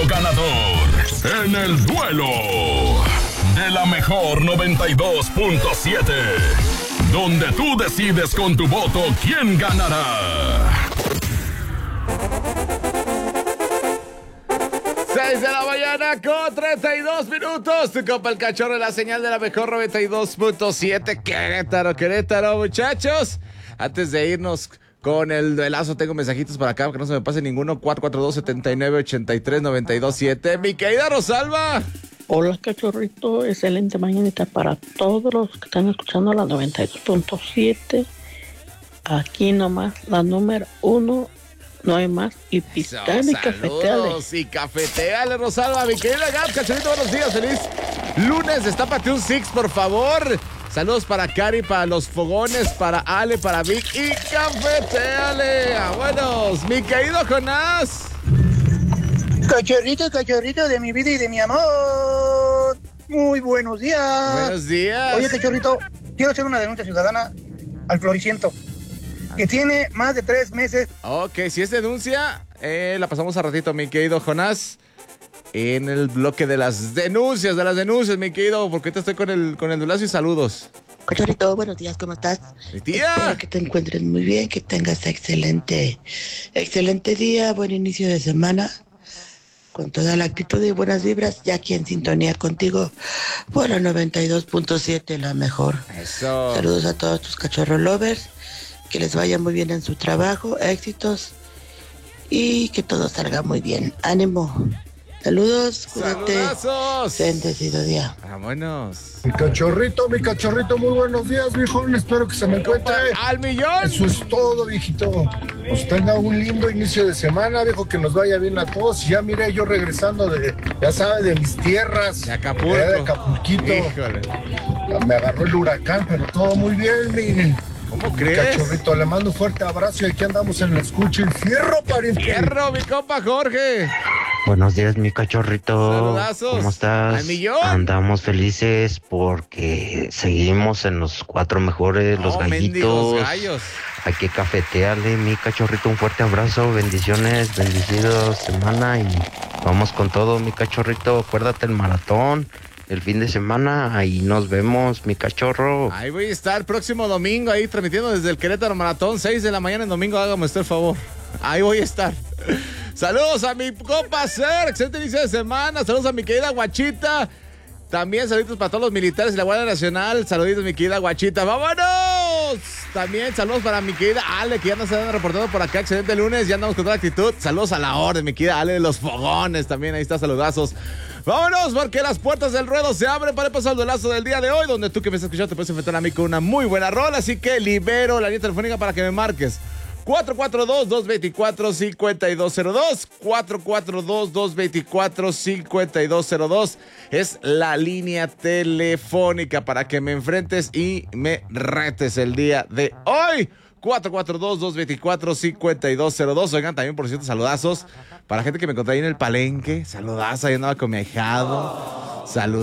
ganador en el duelo de la mejor 92.7, donde tú decides con tu voto quién ganará. 6 de la mañana con 32 minutos. Tu copa el cachorro en la señal de la mejor 92.7. Querétaro, muchachos. Antes de irnos con el duelazo, tengo mensajitos para acá, que no se me pase ninguno. 442-79-83-927. Mi querida Rosalba. Hola, cachorrito. Excelente mañanita para todos los que están escuchando la 92.7. Aquí nomás, la número 1. No hay más. Y pistán y cafeteale. Y cafeteale, Rosalba. Mi querida Gab, cachorrito, buenos días. Feliz lunes. Destápate un six, por favor. Saludos para Cari, para los fogones, para Ale, para Vic. Y cafeteale. Buenos. Mi querido Jonás. Cachorrito de mi vida y de mi amor. Muy buenos días. Buenos días. Oye, cachorrito, quiero hacer una denuncia ciudadana al Floriciento, que tiene más de 3 meses. Ok, si es denuncia, la pasamos a ratito, mi querido Jonás, en el bloque de las denuncias, mi querido, porque te estoy con el dulazo y saludos. Cachorrito, buenos días, ¿cómo estás? Mi tía. Espero que te encuentres muy bien, que tengas excelente día, buen inicio de semana, con toda la actitud y buenas vibras, ya aquí en sintonía contigo, por la 92.7, la mejor. Eso. Saludos a todos tus cachorro lovers, que les vaya muy bien en su trabajo, éxitos y que todo salga muy bien. Ánimo. Saludos, cuídate. ¡Saludazos! Bendecido día. Vámonos. Mi cachorrito, muy buenos días, viejo. Espero que se me encuentre ¡al millón! Eso es todo, viejito. Pues tenga un lindo inicio de semana, viejo, que nos vaya bien a todos. Ya miré yo regresando ya sabe, de mis tierras. De Acapulco. De Acapulquito. Híjole. Me agarró el huracán, pero todo muy bien, miren. ¿Cómo Mi crees? cachorrito, le mando un fuerte abrazo y aquí andamos en la escucha. ¡El fierro, pariente! ¡Fierro, mi compa Jorge! Buenos días, mi cachorrito. Saludazos. ¿Cómo estás? ¡Al millón! Andamos felices porque seguimos en los 4 mejores, los gallitos. Gallos. Hay que cafetearle, mi cachorrito. Un fuerte abrazo, bendiciones, bendecidos semana y vamos con todo, mi cachorrito. Acuérdate el maratón. El fin de semana, ahí nos vemos, mi cachorro. Ahí voy a estar próximo domingo, ahí transmitiendo desde el Querétaro Maratón, 6 de la mañana en domingo, hágame usted el favor. Ahí voy a estar. Saludos a mi compa Ser, excelente inicio de semana. Saludos a mi querida Guachita. También saludos para todos los militares y la Guardia Nacional. Saluditos, mi querida Guachita. ¡Vámonos! También saludos para mi querida Ale, que ya nos están reportando por acá. Excelente lunes, ya andamos con toda actitud. Saludos a la orden, mi querida Ale de los fogones. También ahí está, saludazos. Vámonos, porque las puertas del ruedo se abren para el paso al duelazo del día de hoy, donde tú que me estás escuchando te puedes enfrentar a mí con una muy buena rola. Así que libero la línea telefónica para que me marques. 442-224-5202. 442-224-5202 es la línea telefónica para que me enfrentes y me retes el día de hoy. 442-224-5202. Oigan, también, por cierto, saludazos para gente que me encontré ahí en el palenque. Saludazos, ahí andaba con mi ahijado. Saludos.